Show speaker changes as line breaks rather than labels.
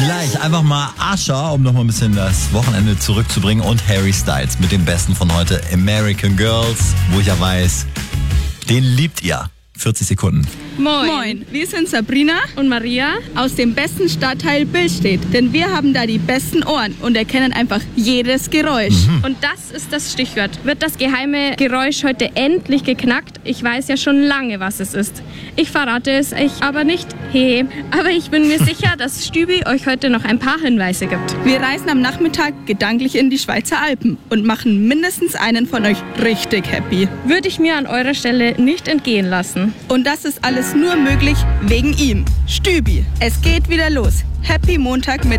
Gleich einfach mal Usher, um nochmal ein bisschen das Wochenende zurückzubringen, und Harry Styles mit dem Besten von heute, American Girls, wo ich ja weiß, den liebt ihr. 40 Sekunden.
Moin, wir sind Sabrina
und Maria
aus dem besten Stadtteil Billstedt, denn wir haben da die besten Ohren und erkennen einfach jedes Geräusch.
Und das ist das Stichwort. Wird das geheime Geräusch heute endlich geknackt? Ich weiß ja schon lange, was es ist. Ich verrate es euch aber nicht. Hey, aber ich bin mir sicher, dass Stübi euch heute noch ein paar Hinweise gibt.
Wir reisen am Nachmittag gedanklich in die Schweizer Alpen und machen mindestens einen von euch richtig happy.
Würde ich mir an eurer Stelle nicht entgehen lassen.
Und das ist alles nur möglich wegen ihm. Stübi, es geht wieder los. Happy Montag mit